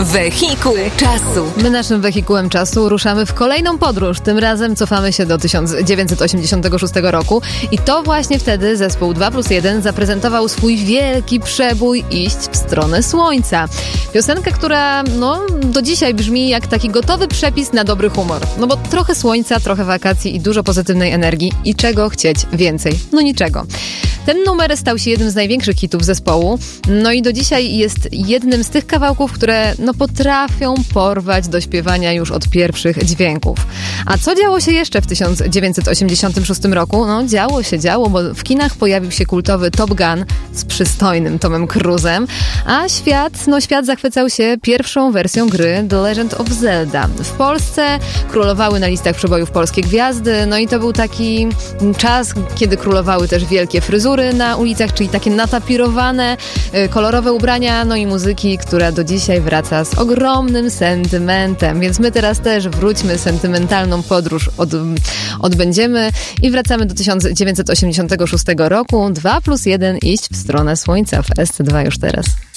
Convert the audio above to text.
Wehikuł czasu. My naszym wehikułem czasu ruszamy w kolejną podróż. Tym razem cofamy się do 1986 roku i to właśnie wtedy zespół 2+1 zaprezentował swój wielki przebój Iść w stronę słońca. Piosenka, która do dzisiaj brzmi jak taki gotowy przepis na dobry humor. No bo trochę słońca, trochę wakacji i dużo pozytywnej energii. I czego chcieć więcej? No niczego. Ten numer stał się jednym z największych hitów zespołu. No i do dzisiaj jest jednym z tych kawałków, które potrafią porwać do śpiewania już od pierwszych dźwięków. A co działo się jeszcze w 1986 roku? Działo, bo w kinach pojawił się kultowy Top Gun z przystojnym Tomem Cruise'em, a świat zachwycał się pierwszą wersją gry The Legend of Zelda. W Polsce królowały na listach przebojów polskie gwiazdy, i to był taki czas, kiedy królowały też wielkie fryzury na ulicach, czyli takie natapirowane, kolorowe ubrania, i muzyki, która do dzisiaj wraca z ogromnym sentymentem. Więc my teraz też wróćmy, sentymentalną podróż odbędziemy i wracamy do 1986 roku. 2+1 Iść w stronę słońca w SC2 już teraz.